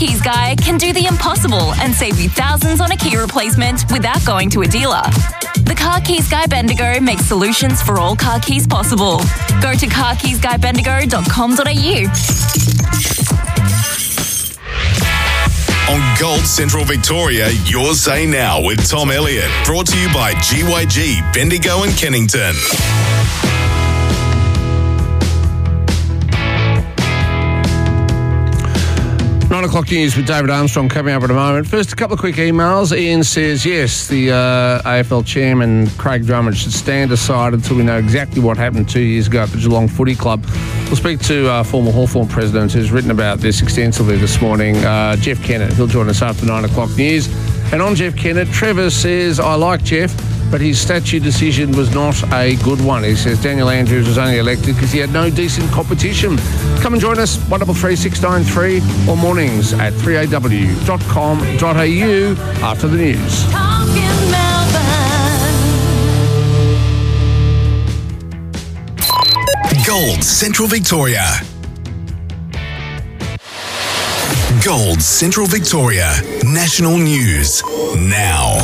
Keys Guy can do the impossible and save you thousands on a key replacement without going to a dealer. The Car Keys Guy Bendigo makes solutions for all car keys possible. Go to carkeysguybendigo.com.au. On Gold Central Victoria, your say now with Tom Elliott. Brought to you by GYG, Bendigo and Kennington. 9 o'clock news with David Armstrong coming up in a moment. First, a couple of quick emails. Ian says, yes, the AFL chairman, Craig Drummond, should stand aside until we know exactly what happened 2 years ago at the Geelong Footy Club. We'll speak to former Hawthorn president who's written about this extensively this morning, Jeff Kennett. He'll join us after 9 o'clock news. And on Jeff Kennett, Trevor says, I like Jeff, but his statue decision was not a good one. He says Daniel Andrews was only elected because he had no decent competition. Come and join us, 133 693 or mornings at 3aw.com.au after the news. Gold Central Victoria. Gold Central Victoria. National news now.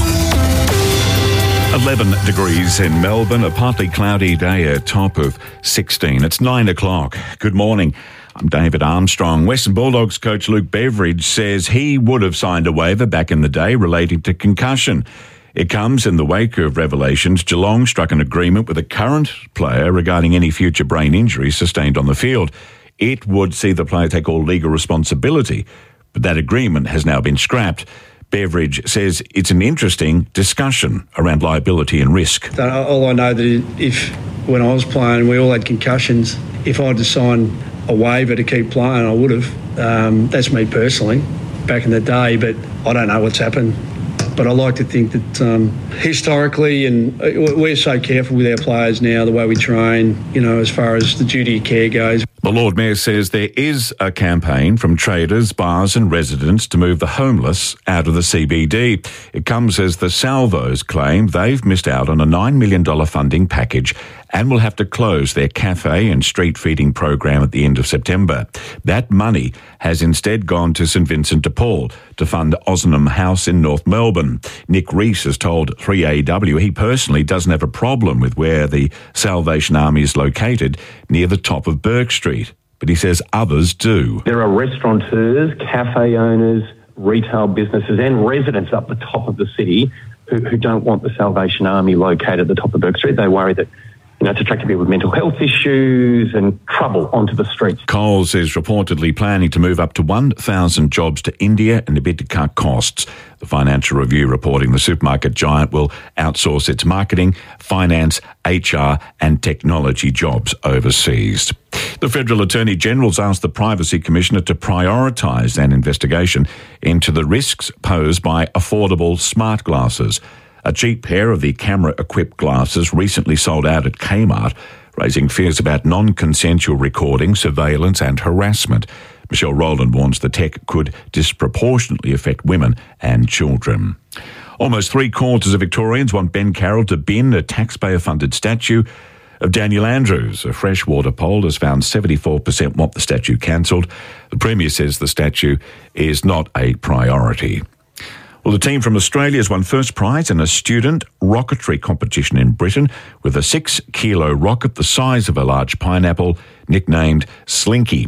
11 degrees in Melbourne, a partly cloudy day, a top of 16. It's 9 o'clock. Good morning. I'm David Armstrong. Western Bulldogs coach Luke Beveridge says he would have signed a waiver back in the day relating to concussion. It comes in the wake of revelations Geelong struck an agreement with a current player regarding any future brain injury sustained on the field. It would see the player take all legal responsibility, but that agreement has now been scrapped. Beveridge says it's an interesting discussion around liability and risk. All I know that if, when I was playing, we all had concussions, if I'd signed a waiver to keep playing, I would have. That's me personally, back in the day, but I don't know what's happened. But I like to think that historically, and we're so careful with our players now, the way we train, as far as the duty of care goes. The Lord Mayor says there is a campaign from traders, bars and residents to move the homeless out of the CBD. It comes as the Salvos claim they've missed out on a $9 million funding package and will have to close their cafe and street feeding program at the end of September. That money has instead gone to St Vincent de Paul to fund Ozanam House in North Melbourne. Nick Rees has told 3AW he personally doesn't have a problem with where the Salvation Army is located, near the top of Burke Street, but he says others do. There are restaurateurs, cafe owners, retail businesses and residents up the top of the city who don't want the Salvation Army located at the top of Burke Street. They worry that it's attracting people with mental health issues and trouble onto the streets. Coles is reportedly planning to move up to 1,000 jobs to India in a bid to cut costs. The Financial Review reporting the supermarket giant will outsource its marketing, finance, HR and technology jobs overseas. The Federal Attorney General's asked the Privacy Commissioner to prioritise an investigation into the risks posed by affordable smart glasses. A cheap pair of the camera-equipped glasses recently sold out at Kmart, raising fears about non-consensual recording, surveillance and harassment. Michelle Rowland warns the tech could disproportionately affect women and children. Almost 3/4 of Victorians want Ben Carroll to bin a taxpayer-funded statue of Daniel Andrews. A Freshwater poll has found 74% want the statue cancelled. The Premier says the statue is not a priority. Well, the team from Australia has won first prize in a student rocketry competition in Britain with a 6-kilo rocket the size of a large pineapple, nicknamed Slinky.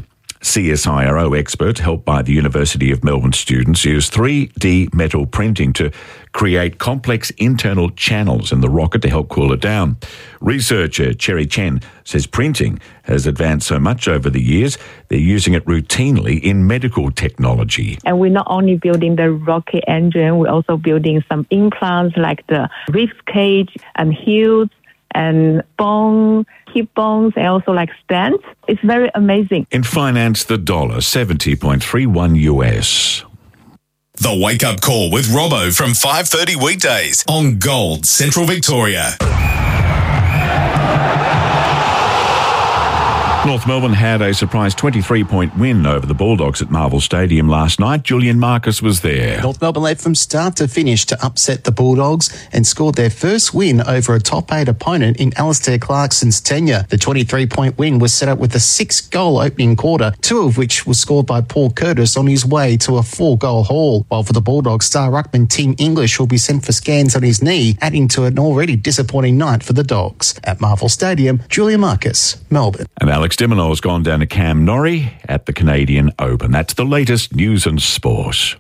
CSIRO experts, helped by the University of Melbourne students, used 3D metal printing to create complex internal channels in the rocket to help cool it down. Researcher Cherry Chen says printing has advanced so much over the years, they're using it routinely in medical technology. And we're not only building the rocket engine, we're also building some implants like the rib cage and heels and bone, hip bones, and also like stents. It's very amazing. In finance, the dollar, 70.31 US. The Wake Up Call with Robbo from 5:30 weekdays on Gold Central Victoria. North Melbourne had a surprise 23-point win over the Bulldogs at Marvel Stadium last night. Julian Marcus was there. North Melbourne led from start to finish to upset the Bulldogs and scored their first win over a top 8 opponent in Alistair Clarkson's tenure. The 23-point win was set up with a 6-goal opening quarter, 2 of which was scored by Paul Curtis on his way to a 4-goal haul. While for the Bulldogs, star ruckman Tim English will be sent for scans on his knee, adding to an already disappointing night for the Dogs. At Marvel Stadium, Julian Marcus, Melbourne. And Alex de Minaur has gone down to Cam Norrie at the Canadian Open. That's the latest news and sport.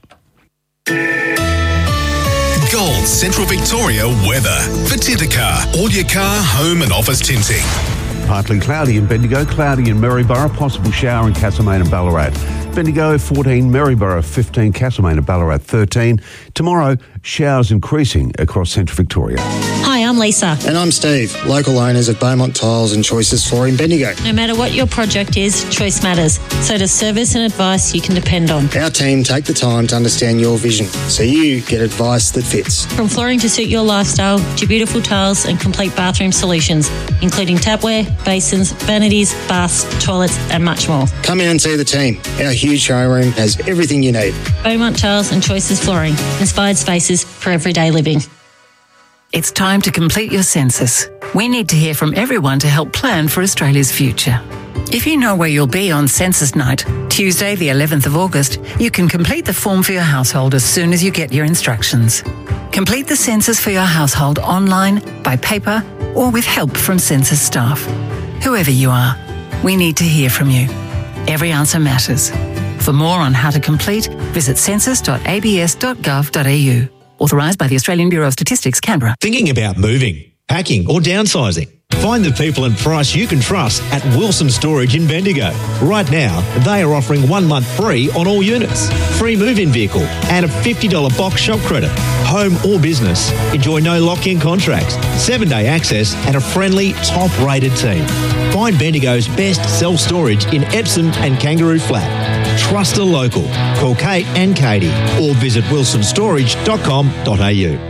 Gold Central Victoria weather. For Tintercar, all your car, home and office tinting. Partly cloudy in Bendigo, cloudy in Maryborough, possible shower in Castlemaine and Ballarat. Bendigo 14, Maryborough 15, Castlemaine and Ballarat 13. Tomorrow, showers increasing across Central Victoria. Hi, I'm Lisa. And I'm Steve, local owners of Beaumont Tiles and Choices Flooring Bendigo. No matter what your project is, choice matters. So does service and advice you can depend on. Our team take the time to understand your vision, so you get advice that fits. From flooring to suit your lifestyle, to beautiful tiles and complete bathroom solutions, including tapware, basins, vanities, baths, toilets and much more. Come in and see the team. Our huge showroom has everything you need. Beaumont Tiles and Choices Flooring. Inspired spaces for everyday living. It's time to complete your census. We need to hear from everyone to help plan for Australia's future. If you know where you'll be on census night, Tuesday the 11th of August, you can complete the form for your household as soon as you get your instructions. Complete the census for your household online, by paper, or with help from census staff. Whoever you are, we need to hear from you. Every answer matters. For more on how to complete, visit census.abs.gov.au. Authorised by the Australian Bureau of Statistics, Canberra. Thinking about moving, packing or downsizing? Find the people and price you can trust at Wilson Storage in Bendigo. Right now, they are offering 1 month free on all units. Free move-in vehicle and a $50 box shop credit. Home or business, enjoy no lock-in contracts, 7-day access and a friendly, top-rated team. Find Bendigo's best self-storage in Epsom and Kangaroo Flat. Trust a local. Call Kate and Katie or visit wilsonstorage.com.au.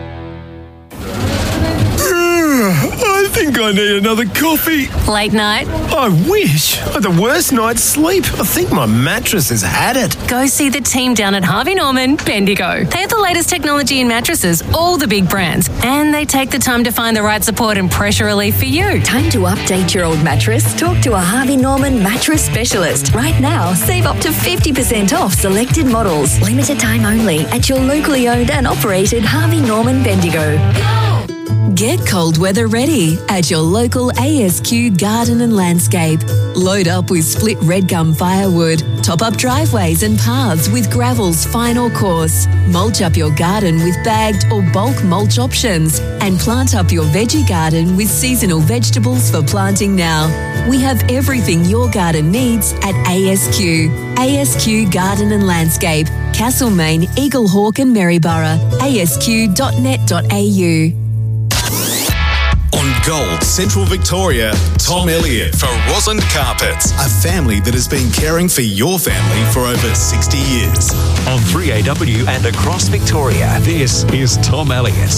I think I need another coffee. Late night? I wish. I had the worst night's sleep. I think my mattress has had it. Go see the team down at Harvey Norman, Bendigo. They have the latest technology in mattresses, all the big brands, and they take the time to find the right support and pressure relief for you. Time to update your old mattress? Talk to a Harvey Norman mattress specialist. Right now, save up to 50% off selected models. Limited time only at your locally owned and operated Harvey Norman Bendigo. Get cold weather ready at your local ASQ Garden and Landscape. Load up with split red gum firewood, top up driveways and paths with gravels fine or coarse, mulch up your garden with bagged or bulk mulch options, and plant up your veggie garden with seasonal vegetables for planting now. We have everything your garden needs at ASQ. ASQ Garden and Landscape, Castlemaine, Eaglehawk and Maryborough. asq.net.au. On Gold Central Victoria, Tom Elliott for Roslyn Carpets, a family that has been caring for your family for over 60 years. On 3AW and across Victoria, this is Tom Elliott.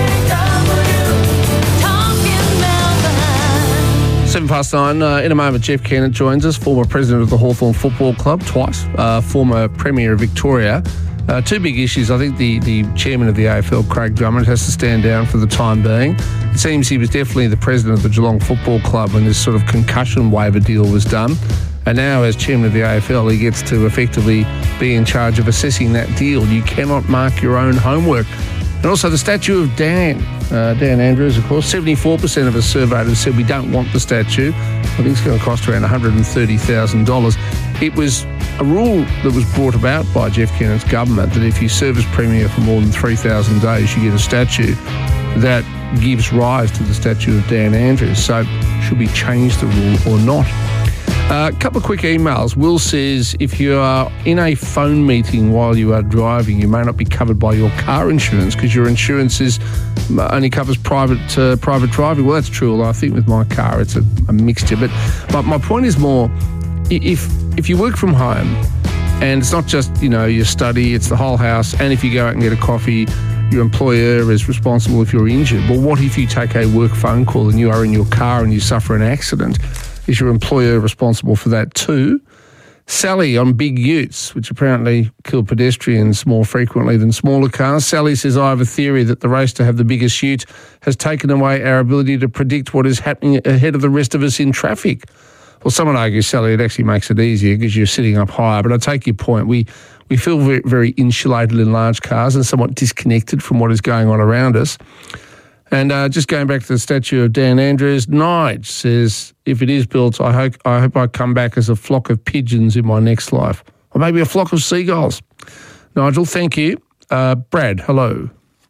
9:07. In a moment, Jeff Kennett joins us, former president of the Hawthorn Football Club, twice, former Premier of Victoria. Two big issues. I think the chairman of the AFL, Craig Drummond, has to stand down for the time being. It seems he was definitely the president of the Geelong Football Club when this sort of concussion waiver deal was done. And now, as chairman of the AFL, he gets to effectively be in charge of assessing that deal. You cannot mark your own homework. And also the statue of Dan Andrews, of course. 74% of us surveyed have said we don't want the statue. I think it's going to cost around $130,000. It was a rule that was brought about by Jeff Kennett's government that if you serve as Premier for more than 3,000 days, you get a statue. That gives rise to the statue of Dan Andrews. So should we change the rule or not? A couple of quick emails. Will says, if you are in a phone meeting while you are driving, you may not be covered by your car insurance because your insurance only covers private driving. Well, that's true, although I think with my car it's a mixture. But my point is more, if you work from home and it's not just, your study, it's the whole house, and if you go out and get a coffee, your employer is responsible if you're injured. Well, what if you take a work phone call and you are in your car and you suffer an accident? Is your employer responsible for that too? Sally on big utes, which apparently kill pedestrians more frequently than smaller cars. Sally says, I have a theory that the race to have the biggest ute has taken away our ability to predict what is happening ahead of the rest of us in traffic. Well, someone argues, Sally, it actually makes it easier because you're sitting up higher. But I take your point. We feel very, very insulated in large cars and somewhat disconnected from what is going on around us. And just going back to the statue of Dan Andrews, Nige says, if it is built, I hope I come back as a flock of pigeons in my next life. Or maybe a flock of seagulls. Nigel, thank you. Brad, hello.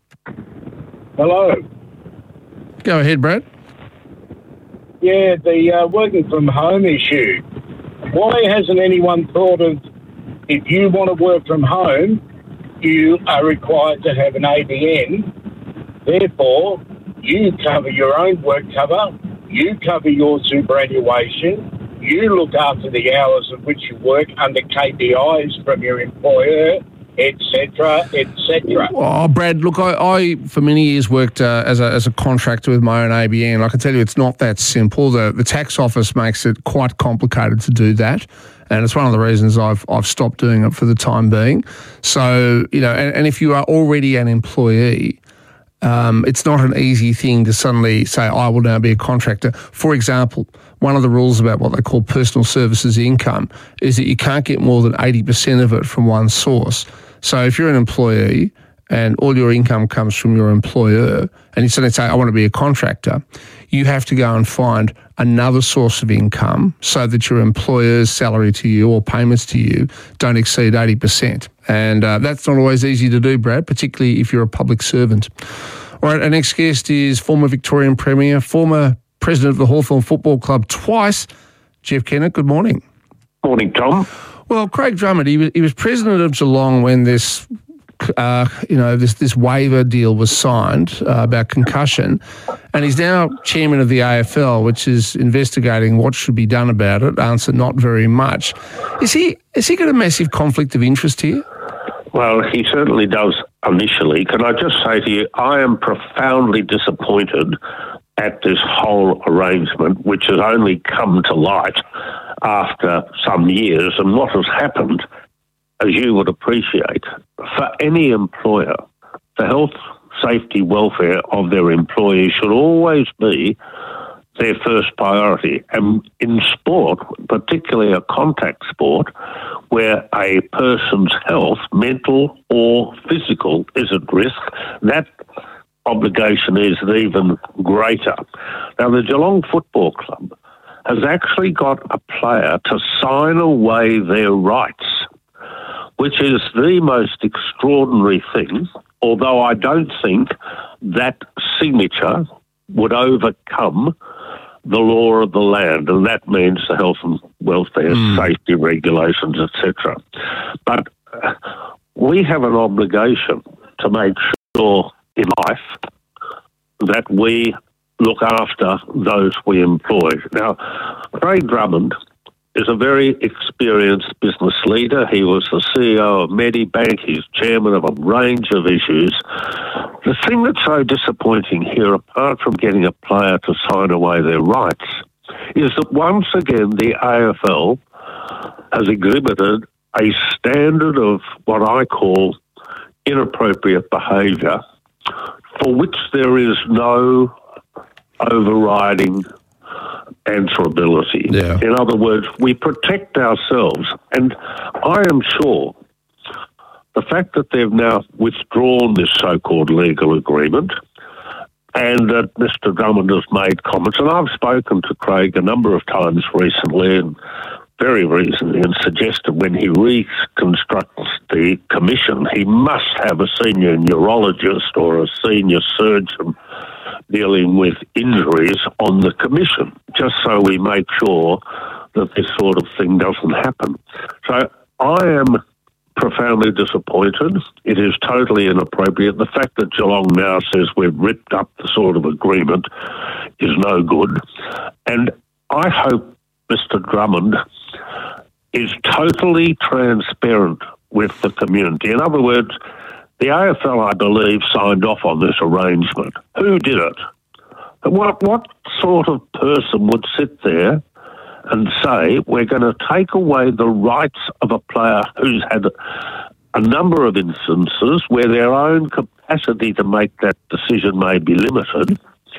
Hello. Go ahead, Brad. Yeah, the working from home issue. Why hasn't anyone thought of, if you want to work from home, you are required to have an ABN. Therefore, you cover your own work cover, you cover your superannuation, you look after the hours at which you work under KPIs from your employer, etc., etc. Oh, Brad, look, I for many years worked as a contractor with my own ABN. I can tell you it's not that simple. The tax office makes it quite complicated to do that. And it's one of the reasons I've stopped doing it for the time being. So, and if you are already an employee, it's not an easy thing to suddenly say, I will now be a contractor. For example, one of the rules about what they call personal services income is that you can't get more than 80% of it from one source. So if you're an employee and all your income comes from your employer and you suddenly say, I want to be a contractor, you have to go and find another source of income so that your employer's salary to you or payments to you don't exceed 80%. And that's not always easy to do, Brad, particularly if you're a public servant. All right, our next guest is former Victorian Premier, former president of the Hawthorn Football Club twice, Jeff Kennett. Good morning. Morning, Tom. Well, Craig Drummond, he was president of Geelong when this waiver deal was signed about concussion, and he's now chairman of the AFL, which is investigating what should be done about it. Answer, not very much. Has he got a massive conflict of interest here? Well, he certainly does initially. Can I just say to you, I am profoundly disappointed at this whole arrangement, which has only come to light after some years, and what has happened, as you would appreciate, for any employer, the health, safety, welfare of their employees should always be their first priority. And in sport, particularly a contact sport, where a person's health, mental or physical, is at risk, that obligation is even greater. Now, the Geelong Football Club has actually got a player to sign away their rights, which is the most extraordinary thing, although I don't think that signature would overcome the law of the land, and that means the health and welfare, safety regulations, etc. But we have an obligation to make sure in life that we look after those we employ. Now, Craig Drummond is a very experienced business leader. He was the CEO of Medibank. He's chairman of a range of issues. The thing that's so disappointing here, apart from getting a player to sign away their rights, is that once again the AFL has exhibited a standard of what I call inappropriate behaviour for which there is no overriding answerability. Yeah. In other words, we protect ourselves, and I am sure the fact that they've now withdrawn this so-called legal agreement and that Mr. Drummond has made comments, and I've spoken to Craig a number of times recently and very recently and suggested when he reconstructs the commission, he must have a senior neurologist or a senior surgeon dealing with injuries on the commission, just so we make sure that this sort of thing doesn't happen. So I am profoundly disappointed. It is totally inappropriate. The fact that Geelong now says we've ripped up the sort of agreement is no good. And I hope Mr. Drummond is totally transparent with the community. In other words, the AFL, I believe, signed off on this arrangement. Who did it? What sort of person would sit there and say we're going to take away the rights of a player who's had a number of instances where their own capacity to make that decision may be limited.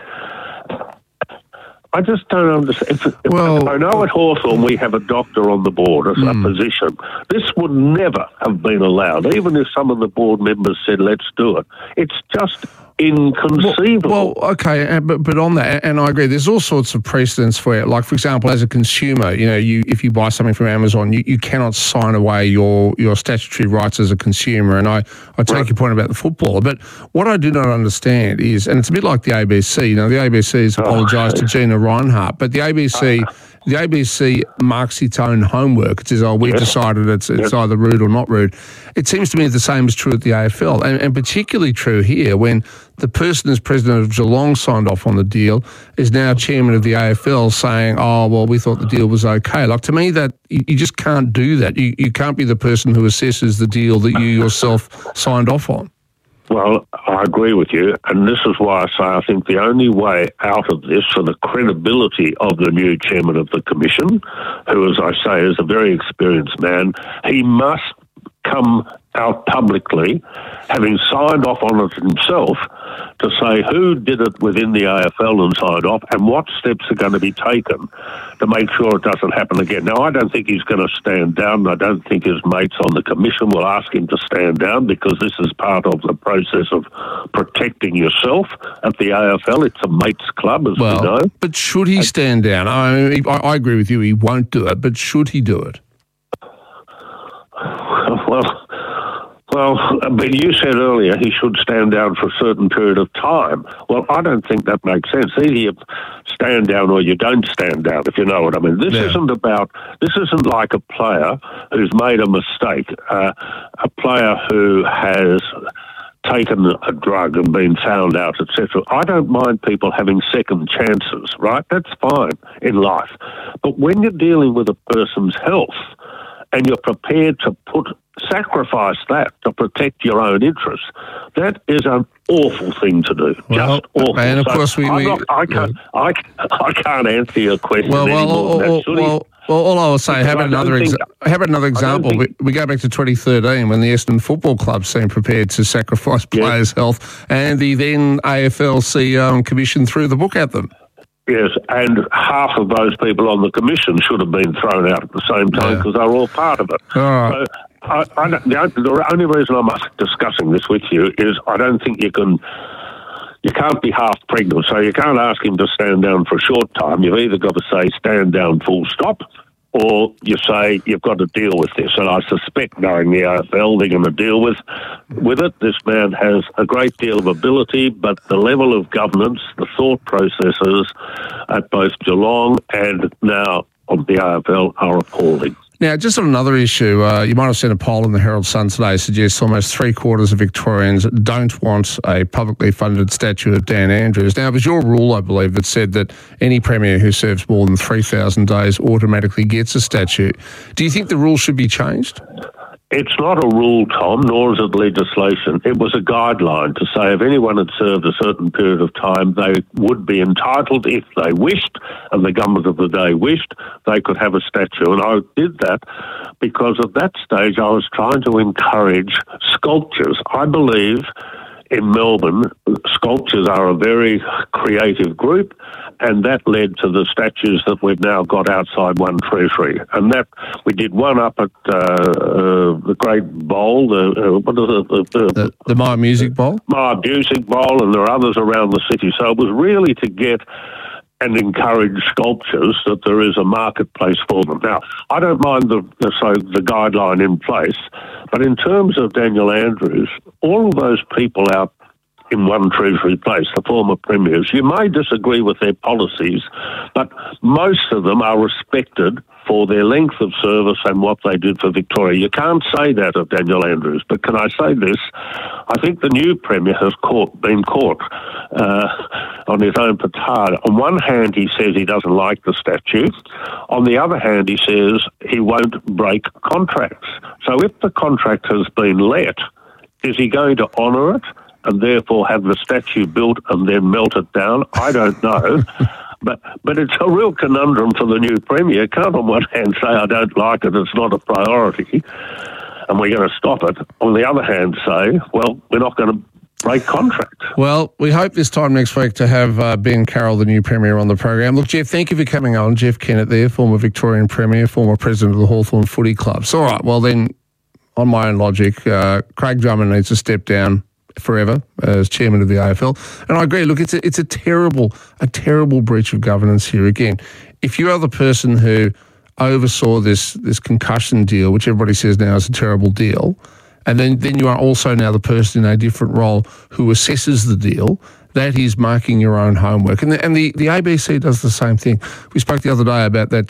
I just don't understand. I know at Hawthorn we have a doctor on the board as a position. This would never have been allowed, even if some of the board members said, let's do it. It's just inconceivable. Well, okay, but on that, and I agree, there's all sorts of precedents for it. Like, for example, as a consumer, if you buy something from Amazon, you cannot sign away your statutory rights as a consumer. And I take your point about the footballer. But what I do not understand is, and it's a bit like the ABC, the ABC has apologised to Gina Reinhart, but the ABC marks its own homework. It says, we've decided it's either rude or not rude. It seems to me the same is true at the AFL, and particularly true here when the person as president of Geelong signed off on the deal is now chairman of the AFL saying, we thought the deal was okay. Like, to me, that you just can't do that. You can't be the person who assesses the deal that you yourself signed off on. Well, I agree with you, and this is why I say I think the only way out of this for the credibility of the new chairman of the commission, who, as I say, is a very experienced man, he must come out publicly, having signed off on it himself, to say who did it within the AFL and signed off and what steps are going to be taken to make sure it doesn't happen again. Now, I don't think he's going to stand down. I don't think his mates on the commission will ask him to stand down, because this is part of the process of protecting yourself at the AFL. It's a mates club, as we know. But should he stand down? I agree with you, he won't do it, but should he do it? Well, but you said earlier he should stand down for a certain period of time. Well, I don't think that makes sense. Either you stand down or you don't stand down, if you know what I mean. This isn't like a player who's made a mistake, a player who has taken a drug and been found out, etc. I don't mind people having second chances, right? That's fine in life. But when you're dealing with a person's health and you're prepared to sacrifice that to protect your own interests, that is an awful thing to do. Just awful. And of course, I can't answer your question anymore. All I will say, how about another example? We go back to 2013 when the Essendon Football Club seemed prepared to sacrifice players' health, and the then AFL CEO and commission threw the book at them. Yes, and half of those people on the commission should have been thrown out at the same time because they were all part of it. So the only reason I'm discussing this with you is I don't think you can't be half pregnant, so you can't ask him to stand down for a short time. You've either got to say stand down full stop, or you say you've got to deal with this. And I suspect, knowing the AFL, they're going to deal with it. This man has a great deal of ability, but the level of governance, the thought processes at both Geelong and now on the AFL are appalling. Now, just on another issue, you might have seen a poll in the Herald Sun today suggests almost 3/4 of Victorians don't want a publicly funded statue of Dan Andrews. Now, it was your rule, I believe, that said that any Premier who serves more than 3,000 days automatically gets a statue. Do you think the rule should be changed? It's not a rule, Tom, nor is it legislation. It was a guideline to say if anyone had served a certain period of time, they would be entitled, if they wished, and the government of the day wished, they could have a statue. And I did that because at that stage I was trying to encourage sculptures. I believe in Melbourne, sculptures are a very creative group, and that led to the statues that we've now got outside One Treasury. And that we did one up at the Great Bowl, the Myer Music Bowl? Myer Music Bowl, and there are others around the city. So it was really to get and encourage sculptures that there is a marketplace for them. Now, I don't mind the guideline in place, but in terms of Daniel Andrews, all of those people out in One Treasury Place, the former premiers, you may disagree with their policies, but most of them are respected for their length of service and what they did for Victoria. You can't say that of Daniel Andrews, but can I say this? I think the new Premier has been caught on his own petard. On one hand, he says he doesn't like the statue. On the other hand, he says he won't break contracts. So if the contract has been let, is he going to honour it and therefore have the statue built and then melt it down? I don't know. But it's a real conundrum for the new Premier. Can't on one hand say, I don't like it, it's not a priority, and we're going to stop it. On the other hand say, well, we're not going to break contract. Well, we hope this time next week to have Ben Carroll, the new Premier, on the program. Look, Jeff, thank you for coming on. Jeff Kennett there, former Victorian Premier, former President of the Hawthorn Footy Club. So, all right, well then, on my own logic, Craig Drummond needs to step down forever as chairman of the AFL. And I agree. Look, it's a terrible breach of governance here. Again, if you are the person who oversaw this concussion deal, which everybody says now is a terrible deal, and then you are also now the person in a different role who assesses the deal, that is marking your own homework. And the ABC does the same thing. We spoke the other day about that